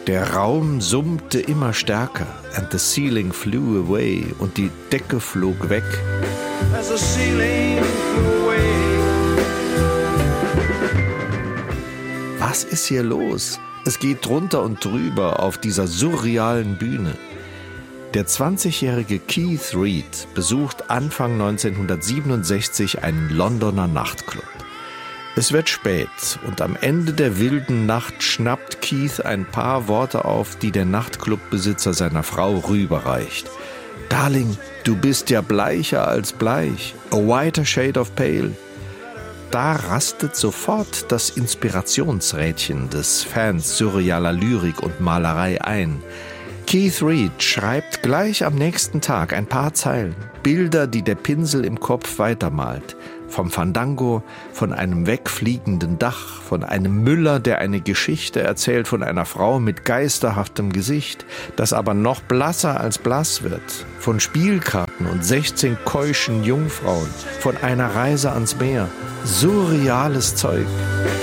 Der Raum summte immer stärker, and the ceiling flew away, und die Decke flog weg. As the ceiling flew away. Was ist hier los? Es geht drunter und drüber auf dieser surrealen Bühne. Der 20-jährige Keith Reid besucht Anfang 1967 einen Londoner Nachtclub. Es wird spät und am Ende der wilden Nacht schnappt Keith ein paar Worte auf, die der Nachtclubbesitzer seiner Frau rüberreicht. »Darling, du bist ja bleicher als bleich. A whiter shade of pale.« Da rastet sofort das Inspirationsrädchen des Fans surrealer Lyrik und Malerei ein. Keith Reid schreibt gleich am nächsten Tag ein paar Zeilen, Bilder, die der Pinsel im Kopf weitermalt. Vom Fandango, von einem wegfliegenden Dach, von einem Müller, der eine Geschichte erzählt von einer Frau mit geisterhaftem Gesicht, das aber noch blasser als blass wird, von Spielkarten und 16 keuschen Jungfrauen, von einer Reise ans Meer. Surreales Zeug.